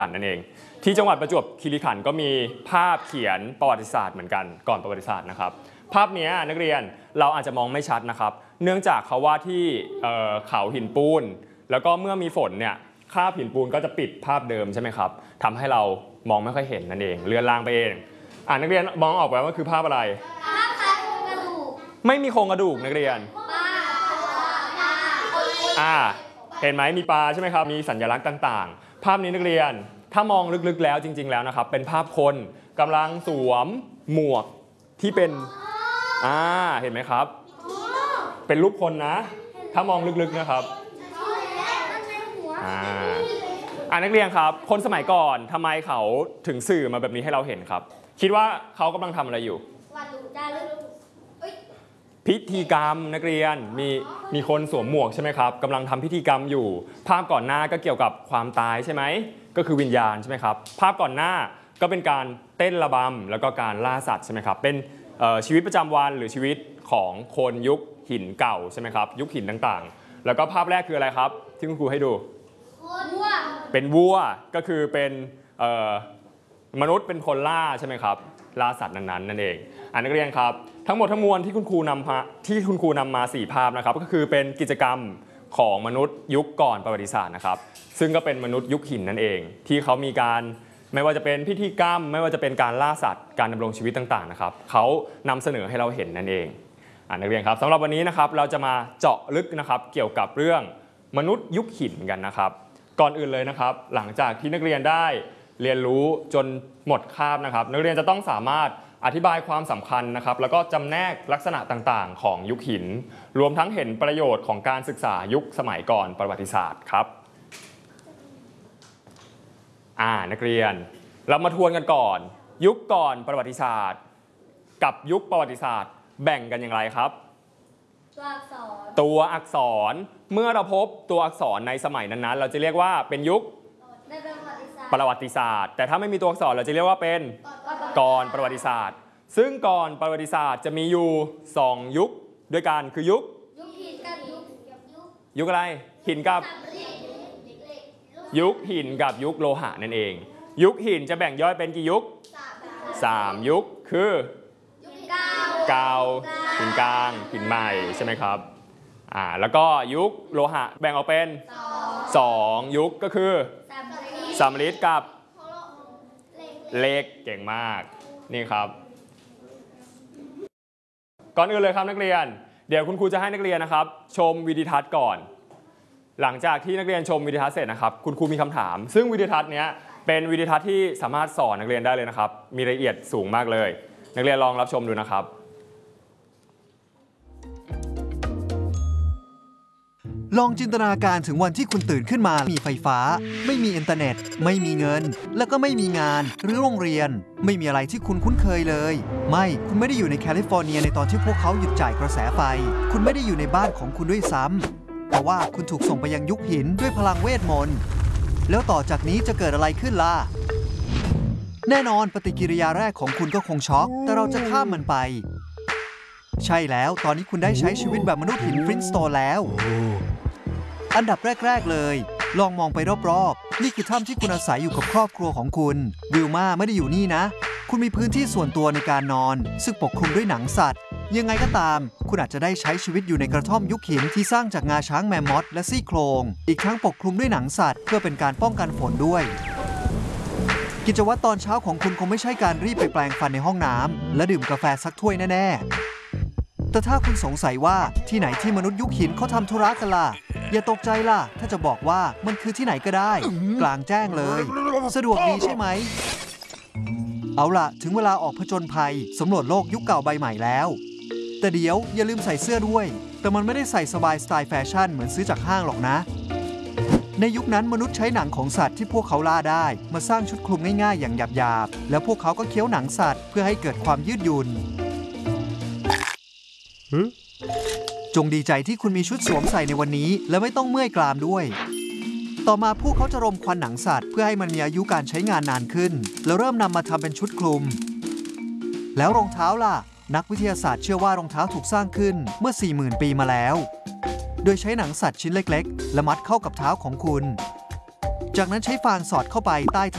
นั่นเองที่จังหวัดประจวบคีรีขันธ์ก็มีภาพเขียนประวัติศาสตร์เหมือนกันก่อนประวัติศาสตร์นะครับภาพนี้นักเรียนเราอาจจะมองไม่ชัดนะครับเนื่องจากเขาว่าที่เขาหินปูนแล้วก็เมื่อมีฝนเนี่ยคราบหินปูนก็จะปิดภาพเดิมใช่ไหมครับทำให้เรามองไม่ค่อยเห็นนั่นเองเลือนลางไปเองนักเรียนมองออกไหมว่าคือภาพอะไรภาพโครงกระดูกไม่มีโครงกระดูกนักเรียนเห็นไหมมีปลาใช่ไหมครับมีสัญลักษณ์ต่างๆภาพนี้นักเรียนถ้ามองลึกๆแล้วจริงๆแล้วนะครับเป็นภาพคนกำลังสวมหมวกที่เป็นเห็นไหมครับเป็นรูปคนนะถ้ามองลึกๆนะครับนักเรียนครับคนสมัยก่อนทำไมเขาถึงสื่อมาแบบนี้ให้เราเห็นครับคิดว่าเขากำลังทำอะไรอยู่พิธีกรรมนักเรียนมีคนสวมหมวกใช่ไหมครับกำลังทำพิธีกรรมอยู่ภาพก่อนหน้าก็เกี่ยวกับความตายใช่ไหมก็คือวิญญาณใช่ไหมครับภาพก่อนหน้าก็เป็นการเต้นระบำแล้วก็การล่าสัตว์ใช่ไหมครับเป็นชีวิตประจำวันหรือชีวิตของคนยุคหินเก่าใช่ไหมครับยุคหินต่างๆแล้วก็ภาพแรกคืออะไรครับที่คุณครูให้ดูเป็นวัวก็คือเป็นมนุษย์เป็นคนล่าใช่ไหมครับล่าสัตว์นั้นๆนั่นเองนักเรียนครับทั้งหมดทั้งมวลที่คุณครูนำมา4ภาพนะครับก็คือเป็นกิจกรรมของมนุษย์ยุคก่อนประวัติศาสตร์นะครับซึ่งก็เป็นมนุษย์ยุคหินนั่นเองที่เขามีการไม่ว่าจะเป็นพิธีกรรมไม่ว่าจะเป็นการล่าสัตว์การดำรงชีวิตต่างๆนะครับเขานำเสนอให้เราเห็นนั่นเองนักเรียนครับสำหรับวันนี้นะครับเราจะมาเจาะลึกนะครับเกี่ยวกับเรื่องมนุษย์ยุคหินกันนะครับก่อนอื่นเลยนะครับหลังจากที่นักเรียนได้เรียนรู้จนหมดคาบนะครับนักเรียนจะต้องสามารถอธิบายความสำคัญนะครับแล้วก็จำแนกลักษณะต่างๆของยุคหินรวมทั้งเห็นประโยชน์ของการศึกษายุคสมัยก่อนประวัติศาสตร์ครับนักเรียนเรามาทวนกันก่อนยุคก่อนประวัติศาสตร์กับยุคประวัติศาสตร์แบ่งกันอย่างไรครับตัวอักษรเมื่อเราพบตัวอักษรในสมัยนั้นๆเราจะเรียกว่าเป็นยุคประวัติศาสตร์แต่ถ้าไม่มีตัวอักษรเราจะเรียกว่าเป็นก่อนประวัติศาสตร์ซึ่งก่อนประวัติศาสตร์จะมีอยู่2ยุคด้วยกันคือยุคหินกับยุคอะไรหินกับยุคหินกับยุคโลหะนั่นเองยุคหินจะแบ่งย่อยเป็นกี่ยุค3ยุคคือเก่าหินกลางหินใหม่ใช่ไหมครับแล้วก็ยุคโลหะแบ่งออกเป็น2ยุคก็คือสำริดกับเหล็กเก่งมากนี่ครับก่อนอื่นเลยครับนักเรียนเดี๋ยวคุณครูจะให้นักเรียนนะครับชมวิดีทัศน์ก่อนหลังจากที่นักเรียนชมวิดีทัศน์เสร็จนะครับคุณครูมีคำถามซึ่งวิดีทัศน์นี้เป็นวิดีทัศน์ที่สามารถสอนนักเรียนได้เลยนะครับมีรายละเอียดสูงมากเลยนักเรียนลองรับชมดูนะครับลองจินตนาการถึงวันที่คุณตื่นขึ้นมามีไฟฟ้าไม่มีอินเทอร์เน็ตไม่มีเงินแล้วก็ไม่มีงานหรือโรงเรียนไม่มีอะไรที่คุณคุ้นเคยเลยคุณไม่ได้อยู่ในแคลิฟอร์เนียในตอนที่พวกเขาหยุดจ่ายกระแสไฟคุณไม่ได้อยู่ในบ้านของคุณด้วยซ้ำเพราะว่าคุณถูกส่งไปยังยุคหินด้วยพลังเวทมนต์แล้วต่อจากนี้จะเกิดอะไรขึ้นล่ะแน่นอนปฏิกิริยาแรกของคุณก็คงช็อกแต่เราจะข้ามมันไปใช่แล้วตอนนี้คุณได้ใช้ชีวิตแบบมนุษย์หินฟลินสโตนแล้วอันดับแรกๆเลยลองมองไปรอบๆนี่คือถ้ำที่คุณอาศัยอยู่กับครอบครัวของคุณวิลมาไม่ได้อยู่นี่นะคุณมีพื้นที่ส่วนตัวในการนอนซึ่งปกคลุมด้วยหนังสัตว์ยังไงก็ตามคุณอาจจะได้ใช้ชีวิตอยู่ในกระท่อมยุคหินที่สร้างจากงาช้างแมมมอธและซี่โครงอีกทั้งปกคลุมด้วยหนังสัตว์เพื่อเป็นการป้องกันฝนด้วยกิจวัตรตอนเช้าของคุณคงไม่ใช่การรีบไปแปรงฟันในห้องน้ำและดื่มกาแฟสักถ้วยแน่ๆแต่ถ้าคุณสงสัยว่าที่ไหนที่มนุษย์ยุคหินเขาทำธุระกันล่ะอย่าตกใจล่ะถ้าจะบอกว่ามันคือที่ไหนก็ได้กลางแจ้งเลยสะดวกดีใช่ไหมเอาล่ะถึงเวลาออกผจญภัยสำรวจโลกยุคเก่าใบใหม่แล้วแต่เดี๋ยวอย่าลืมใส่เสื้อด้วยแต่มันไม่ได้ใส่สบายสไตล์แฟชั่นเหมือนซื้อจากห้างหรอกนะในยุคนั้นมนุษย์ใช้หนังของสัตว์ที่พวกเขาล่าได้มาสร้างชุดคลุมง่ายๆอย่างหยาบๆแล้วพวกเขาก็เคี้ยวหนังสัตว์เพื่อให้เกิดความยืดหยุ่นจงดีใจที่คุณมีชุดสวมใส่ในวันนี้และไม่ต้องเมื่อยกรามด้วยต่อมาพวกเขาจะรมควันหนังสัตว์เพื่อให้มันมีอายุการใช้งานนานขึ้นแล้วเริ่มนำมาทำเป็นชุดคลุมแล้วรองเท้าล่ะนักวิทยาศาสตร์เชื่อว่ารองเท้าถูกสร้างขึ้นเมื่อ 40,000 ปีมาแล้วโดยใช้หนังสัตว์ชิ้นเล็กๆและมัดเข้ากับเท้าของคุณจากนั้นใช้ฟางสอดเข้าไปใต้